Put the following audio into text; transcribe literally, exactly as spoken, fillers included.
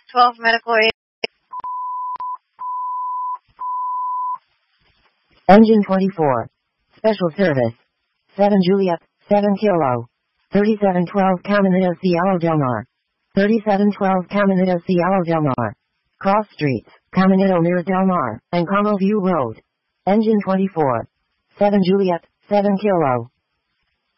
twelve medical aid. Engine twenty-four. Special service. seven Juliet, seven Kilo. thirty-seven twelve Caminito Cielo Del Mar. thirty-seven twelve Caminito Cielo Del Mar. Cross streets, Caminito near Del Mar, and Como View Road. Engine twenty-four. seven Juliet, seven Kilo.